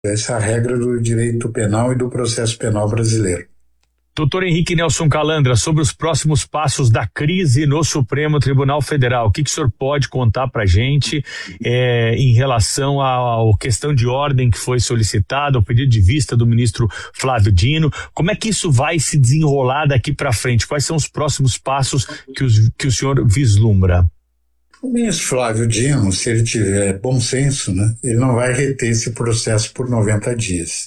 Essa é a regra do direito penal e do processo penal brasileiro. Doutor Henrique Nelson Calandra, sobre os próximos passos da crise no Supremo Tribunal Federal, o que o senhor pode contar para a gente em relação à questão de ordem que foi solicitada, ao pedido de vista do ministro Flávio Dino? Como é que isso vai se desenrolar daqui para frente? Quais são os próximos passos que o senhor vislumbra? O ministro Flávio Dino, se ele tiver bom senso, né, ele não vai reter esse processo por 90 dias.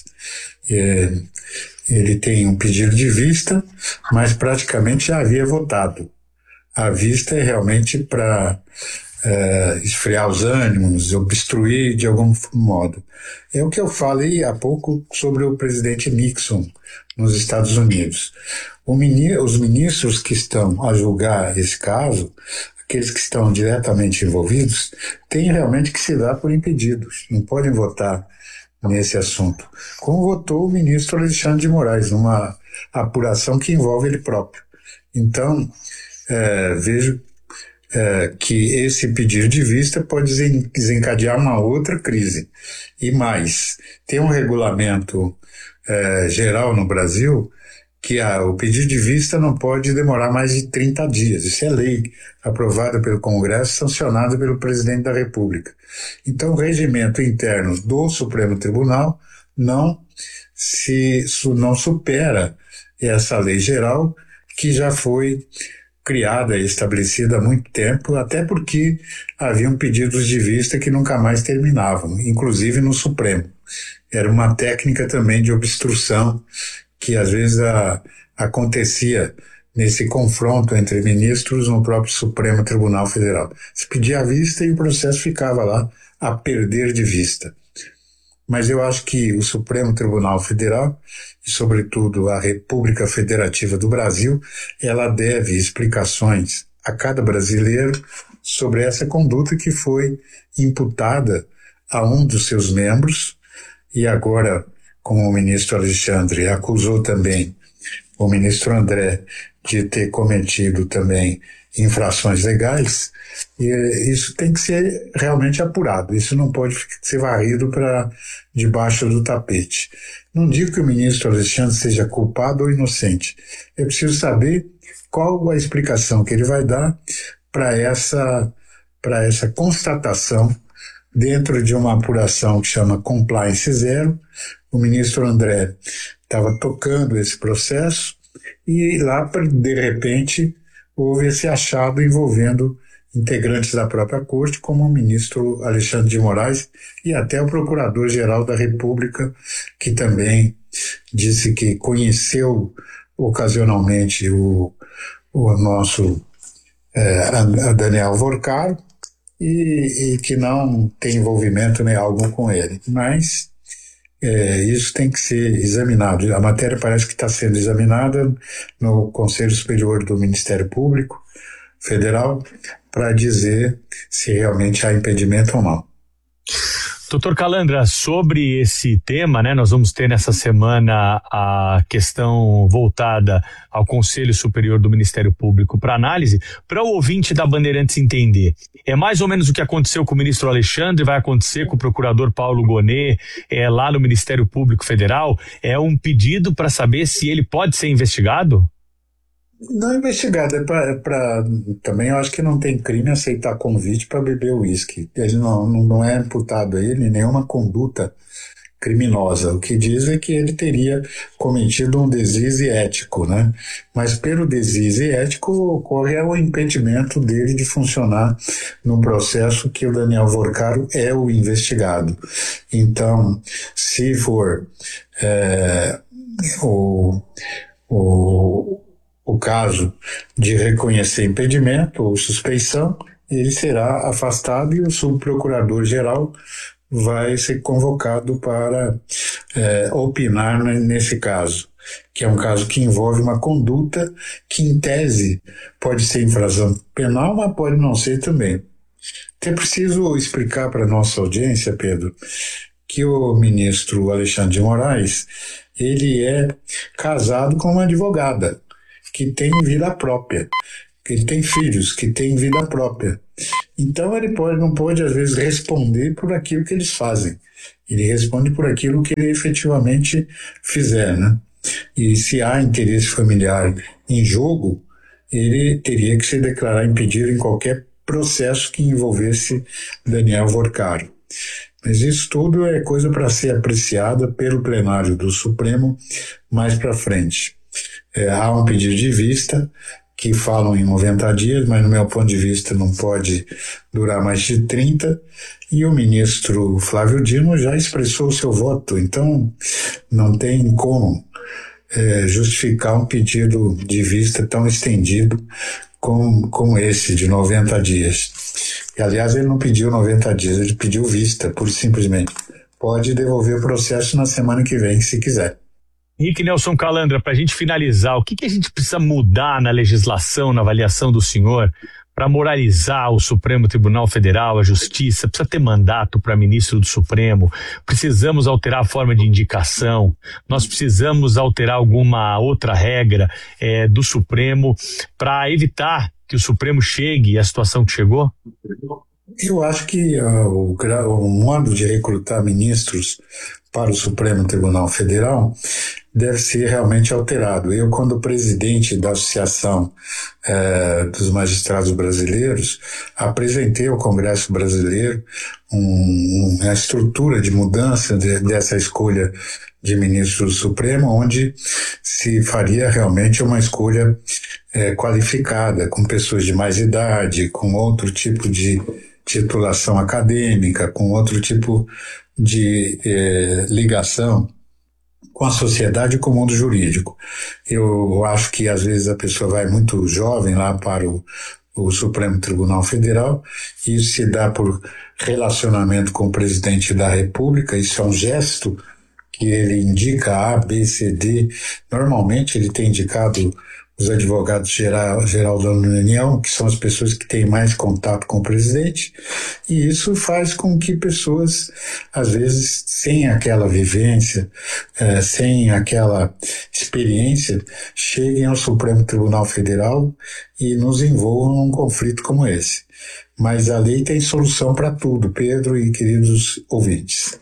Ele tem um pedido de vista, mas praticamente já havia votado. A vista é realmente para esfriar os ânimos, obstruir de algum modo. É o que eu falei há pouco sobre o presidente Nixon nos Estados Unidos. Os ministros que estão a julgar esse caso, aqueles que estão diretamente envolvidos, têm realmente que se dar por impedidos, não podem votar nesse assunto, como votou o ministro Alexandre de Moraes, numa apuração que envolve ele próprio. Então, vejo que esse pedido de vista pode desencadear uma outra crise. E mais, tem um regulamento geral no Brasil que o pedido de vista não pode demorar mais de 30 dias. Isso é lei aprovada pelo Congresso, sancionada pelo presidente da República. Então, o regimento interno do Supremo Tribunal não supera essa lei geral que já foi criada e estabelecida há muito tempo, até porque haviam pedidos de vista que nunca mais terminavam, inclusive no Supremo. Era uma técnica também de obstrução que às vezes acontecia nesse confronto entre ministros no próprio Supremo Tribunal Federal. Se pedia a vista e o processo ficava lá a perder de vista. Mas eu acho que o Supremo Tribunal Federal, e sobretudo a República Federativa do Brasil, ela deve explicações a cada brasileiro sobre essa conduta que foi imputada a um dos seus membros, e agora, como o ministro Alexandre acusou também o ministro André de ter cometido também infrações legais, e isso tem que ser realmente apurado, isso não pode ser varrido para debaixo do tapete. Não digo que o ministro Alexandre seja culpado ou inocente, é preciso saber qual a explicação que ele vai dar para essa constatação dentro de uma apuração que chama Compliance Zero. O ministro André estava tocando esse processo e lá, de repente, houve esse achado envolvendo integrantes da própria corte, como o ministro Alexandre de Moraes e até o procurador-geral da República, que também disse que conheceu ocasionalmente o nosso a Daniel Vorcaro e que não tem envolvimento nem algum com ele. Mas isso tem que ser examinado. A matéria parece que está sendo examinada no Conselho Superior do Ministério Público Federal para dizer se realmente há impedimento ou não. Doutor Calandra, sobre esse tema, nós vamos ter nessa semana a questão voltada ao Conselho Superior do Ministério Público para análise. Para o ouvinte da Bandeirantes entender, é mais ou menos o que aconteceu com o ministro Alexandre, vai acontecer com o procurador Paulo Gonet, lá no Ministério Público Federal? É um pedido para saber se ele pode ser investigado? Não investigado, também eu acho que não tem crime aceitar convite para beber uísque. Ele não é imputado a ele nenhuma conduta criminosa. O que diz é que ele teria cometido um deslize ético, né? Mas pelo deslize ético ocorre o impedimento dele de funcionar no processo que o Daniel Vorcaro é o investigado. Então, se for o caso de reconhecer impedimento ou suspeição, ele será afastado e o subprocurador-geral vai ser convocado para opinar nesse caso, que é um caso que envolve uma conduta que, em tese, pode ser infração penal, mas pode não ser também. Então, é preciso explicar para a nossa audiência, Pedro, que o ministro Alexandre de Moraes, ele é casado com uma advogada, que tem vida própria, que ele tem filhos, que tem vida própria. Então ele não pode, às vezes, responder por aquilo que eles fazem. Ele responde por aquilo que ele efetivamente fizer, né? E se há interesse familiar em jogo, ele teria que se declarar impedido em qualquer processo que envolvesse Daniel Vorcaro. Mas isso tudo é coisa para ser apreciada pelo plenário do Supremo mais para frente. Há um pedido de vista que falam em 90 dias, mas no meu ponto de vista não pode durar mais de 30, e o ministro Flávio Dino já expressou o seu voto, então não tem como justificar um pedido de vista tão estendido como esse, de 90 dias. E, aliás, ele não pediu 90 dias, ele pediu vista, pura e simplesmente. Pode devolver o processo na semana que vem, se quiser. Henrique Nelson Calandra, para a gente finalizar, o que a gente precisa mudar na legislação, na avaliação do senhor, para moralizar o Supremo Tribunal Federal, a Justiça? Precisa ter mandato para ministro do Supremo? Precisamos alterar a forma de indicação? Nós precisamos alterar alguma outra regra do Supremo para evitar que o Supremo chegue à situação que chegou? Eu acho que o modo de recrutar ministros para o Supremo Tribunal Federal deve ser realmente alterado. Eu, quando presidente da Associação dos Magistrados Brasileiros, apresentei ao Congresso Brasileiro uma estrutura de mudança dessa escolha de ministro do Supremo, onde se faria realmente uma escolha qualificada, com pessoas de mais idade, com outro tipo de titulação acadêmica, com outro tipo de ligação com a sociedade e com o mundo jurídico. Eu acho que às vezes a pessoa vai muito jovem lá para o Supremo Tribunal Federal, e isso se dá por relacionamento com o presidente da República. Isso é um gesto que ele indica A, B, C, D. Normalmente ele tem indicado os advogados geral da União, que são as pessoas que têm mais contato com o presidente, e isso faz com que pessoas, às vezes, sem aquela vivência, sem aquela experiência, cheguem ao Supremo Tribunal Federal e nos envolvam num conflito como esse. Mas a lei tem solução para tudo, Pedro e queridos ouvintes.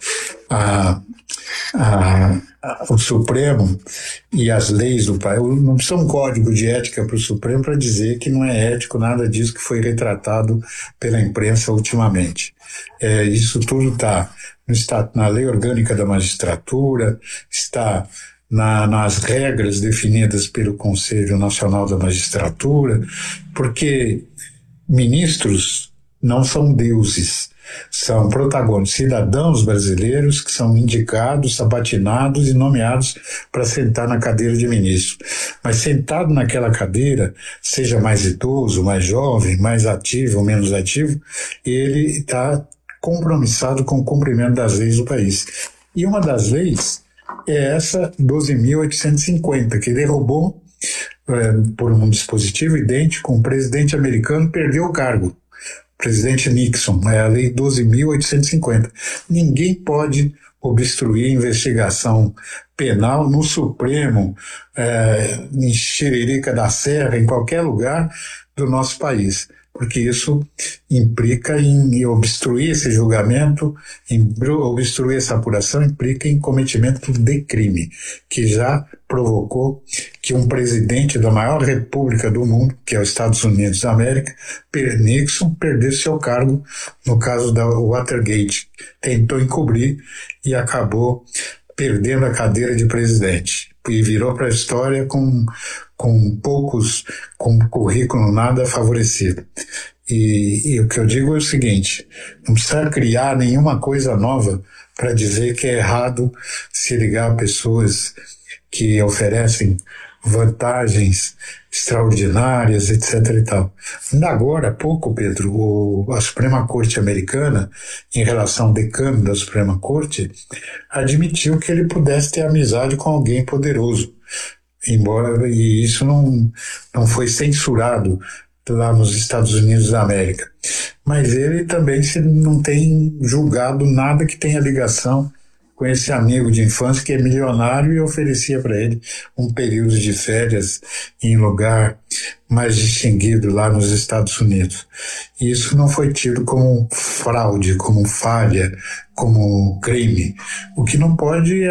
O Supremo e as leis do país, não precisa um código de ética para o Supremo para dizer que não é ético nada disso que foi retratado pela imprensa ultimamente. Isso tudo está na Lei Orgânica da Magistratura, está nas regras definidas pelo Conselho Nacional da Magistratura, porque ministros não são deuses, são protagonistas, cidadãos brasileiros que são indicados, sabatinados e nomeados para sentar na cadeira de ministro. Mas sentado naquela cadeira, seja mais idoso, mais jovem, mais ativo ou menos ativo, ele está compromissado com o cumprimento das leis do país. E uma das leis é essa 12.850, que derrubou por um dispositivo idêntico, um presidente americano perdeu o cargo. Presidente Nixon, é a Lei 12.850. Ninguém pode obstruir investigação penal no Supremo, em Tiririca da Serra, em qualquer lugar do nosso país, porque isso implica em obstruir esse julgamento, em obstruir essa apuração, implica em cometimento de crime, que já provocou que um presidente da maior república do mundo, que é os Estados Unidos da América, Nixon, perdesse seu cargo no caso da Watergate. Tentou encobrir e acabou perdendo a cadeira de presidente. E virou para a história com currículo nada favorecido. E o que eu digo é o seguinte: não precisa criar nenhuma coisa nova para dizer que é errado se ligar a pessoas que oferecem vantagens extraordinárias, etc. e tal. Ainda agora, há pouco, Pedro, a Suprema Corte americana, em relação ao decano da Suprema Corte, admitiu que ele pudesse ter amizade com alguém poderoso, e isso não foi censurado lá nos Estados Unidos da América. Mas ele também não tem julgado nada que tenha ligação com com esse amigo de infância que é milionário e oferecia para ele um período de férias em lugar mais distinguido lá nos Estados Unidos. E isso não foi tido como fraude, como falha, como crime. O que não pode é